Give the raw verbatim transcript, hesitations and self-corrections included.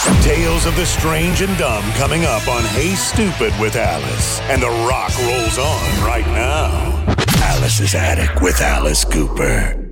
Tales of the strange and dumb coming up on Hey Stupid with Alice. And The Rock rolls on right now. Alice's Attic with Alice Cooper.